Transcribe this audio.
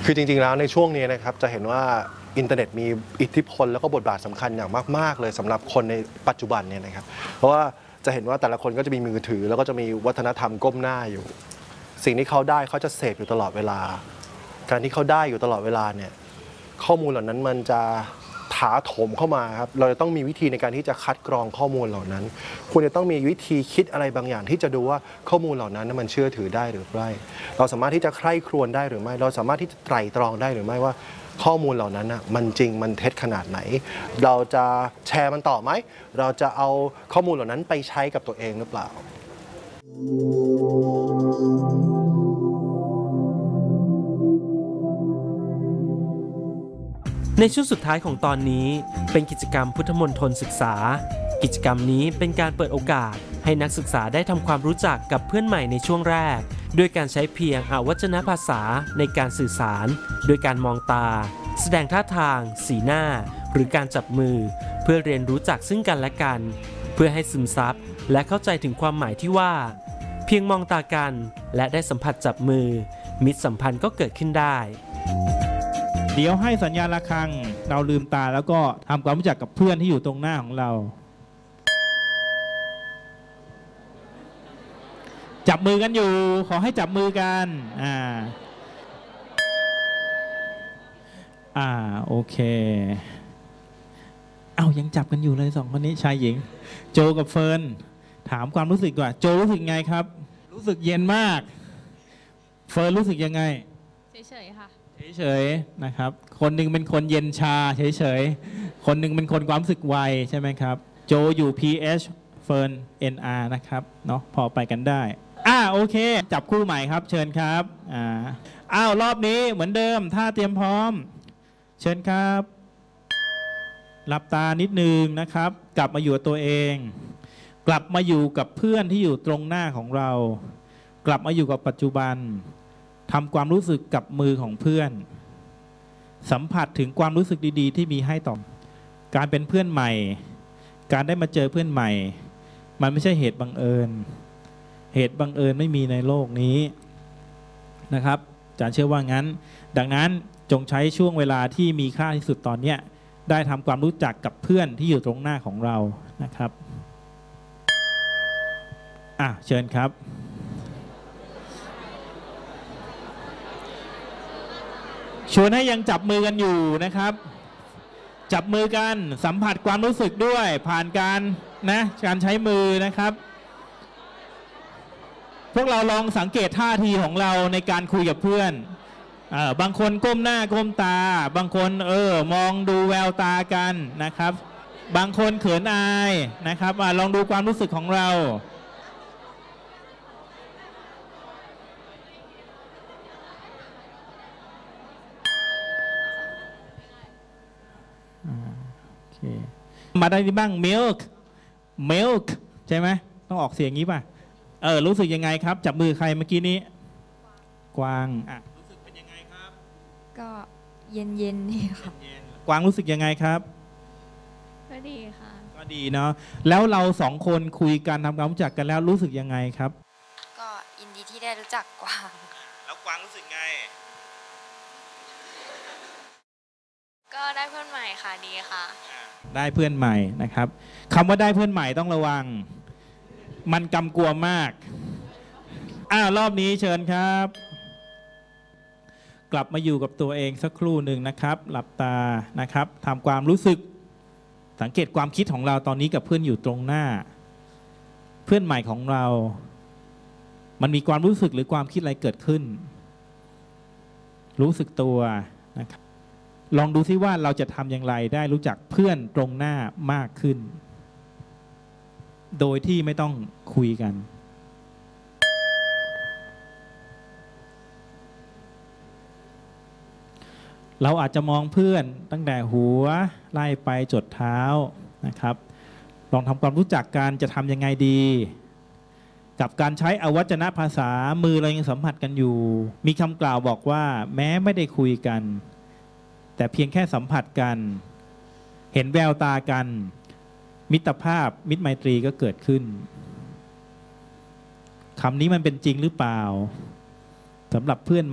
คือจริงๆแล้วในช่วงนี้นะครับจะเห็นว่าอินเทอร์เน็ตมีอิทธิพลแล้วก็บทบาทสำคัญอย่างมากๆเลยสำหรับคนในปัจจุบันเนี่ยนะครับเพราะว่าจะเห็นว่าแต่ละคนก็จะมีมือถือแล้วก็จะมีวัฒนธรรมก้มหน้าอยู่สิ่งที่เขาได้เขาจะเสพอยู่ตลอดเวลาการที่เขาได้อยู่ตลอดเวลาเนี่ยข้อมูลเหล่านั้นมันจะถาโถมเข้ามาครับเราจะต้องมีวิธีในการที่จะคัดกรองข้อมูลเหล่านั้นคุณจะต้องมีวิธีคิดอะไรบางอย่างที่จะดูว่าข้อมูลเหล่านั้นมันเชื่อถือได้หรือไม่เราสามารถที่จะใคร่ครวญได้หรือไม่เราสามารถที่จะไตร่ตรองได้หรือไม่ว่าข้อมูลเหล่านั้นมันจริงมันเท็จขนาดไหนเราจะแชร์มันต่อไหมเราจะเอาข้อมูลเหล่านั้นไปใช้กับตัวเองหรือเปล่าในช่วงสุดท้ายของตอนนี้เป็นกิจกรรมพุทธมณฑลศึกษากิจกรรมนี้เป็นการเปิดโอกาสให้นักศึกษาได้ทำความรู้จักกับเพื่อนใหม่ในช่วงแรกด้วยการใช้เพียงอวัจนภาษาในการสื่อสารโดยการมองตาแสดงท่าทางสีหน้าหรือการจับมือเพื่อเรียนรู้จักซึ่งกันและกันเพื่อให้ซึมซับและเข้าใจถึงความหมายที่ว่าเพียงมองตากันและได้สัมผัสจับมือมิตรสัมพันธ์ก็เกิดขึ้นได้เดี๋ยวให้สัญญาณระฆังเราลืมตาแล้วก็ทำความรู้จักกับเพื่อนที่อยู่ตรงหน้าของเราจับมือกันอยู่ขอให้จับมือกันโอเคยังจับกันอยู่เลยสองคนนี้ชายหญิงโจกับเฟิร์นถามความรู้สึกก่อนโจรู้สึกไงครับรู้สึกเย็นมากเฟิร์นรู้สึกยังไงเฉยๆค่ะเฉยๆนะครับคนหนึ่งเป็นคนเย็นชาเฉยๆคนหนึ่งเป็นคนความรู้สึกไวใช่ไหมครับโจอยู่ PH เฟิร์น NR นะครับเนาะพอไปกันได้โอเคจับคู่ใหม่ครับเชิญครับรอบนี้เหมือนเดิมถ้าเตรียมพร้อมเชิญครับหลับตานิดนึงนะครับกลับมาอยู่กับตัวเองกลับมาอยู่กับเพื่อนที่อยู่ตรงหน้าของเรากลับมาอยู่กับปัจจุบันทำความรู้สึกกับมือของเพื่อนสัมผัสถึงความรู้สึกดีๆที่มีให้ต่อการเป็นเพื่อนใหม่การได้มาเจอเพื่อนใหม่มันไม่ใช่เหตุบังเอิญเหตุบังเอิญไม่มีในโลกนี้นะครับอาจารย์เชื่อว่างั้นดังนั้นจงใช้ช่วงเวลาที่มีค่าที่สุดตอนนี้ได้ทำความรู้จักกับเพื่อนที่อยู่ตรงหน้าของเรานะครับเชิญครับชวนให้ยังจับมือกันอยู่นะครับจับมือกันสัมผัสความรู้สึกด้วยผ่านการใช้มือนะครับพวกเราลองสังเกตท่าทีของเราในการคุยกับเพื่อนบางคนก้มหน้าก้มตาบางคนมองดูแววตากันนะครับบางคนเขินอายนะครับลองดูความรู้สึกของเรามาได้บ้าง milk ใช่ไหมต้องออกเสียงงี้ป่ะรู้สึกยังไงครับจับมือใครเมื่อกี้นี้กวางรู้สึกเป็นยังไงครับก็เย็นๆนี่ค่ะกวางรู้สึกยังไงครับก็ดีค่ะก็ดีเนาะแล้วเราสองคนคุยกันทำความรู้จักกันแล้วรู้สึกยังไงครับก็ยินดีที่ได้รู้จักกวางแล้วกวางรู้สึกไงก็ได้เพื่อนใหม่ค่ะดีค่ะได้เพื่อนใหม่นะครับคำว่าได้เพื่อนใหม่ต้องระวังมันกำกวมมากรอบนี้เชิญครับกลับมาอยู่กับตัวเองสักครู่หนึ่งนะครับหลับตานะครับทำความรู้สึกสังเกตความคิดของเราตอนนี้กับเพื่อนอยู่ตรงหน้าเพื่อนใหม่ของเรามันมีความรู้สึกหรือความคิดอะไรเกิดขึ้นรู้สึกตัวนะครับลองดูซิว่าเราจะทำอย่างไรได้รู้จักเพื่อนตรงหน้ามากขึ้นโดยที่ไม่ต้องคุยกันเราอาจจะมองเพื่อนตั้งแต่หัวไล่ไปจดเท้านะครับลองทำความรู้จักกันจะทำยังไงดีกับการใช้อวัจนภาษามือเรายังสัมผัสกันอยู่มีคำกล่าวบอกว่าแม้ไม่ได้คุยกันแต่เพียงแค่สัมผัสกันเห็นแววตากันมิตรภาพมิตรไมตรีก็เกิดขึ้นคำนี้มันเป็นจริงหรือเปล่าสำหรับเพื่อน